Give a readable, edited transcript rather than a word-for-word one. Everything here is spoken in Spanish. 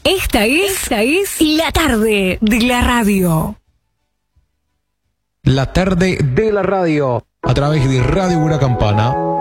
Esta es la tarde de la radio. La tarde de la radio, a través de Radio Una Campana.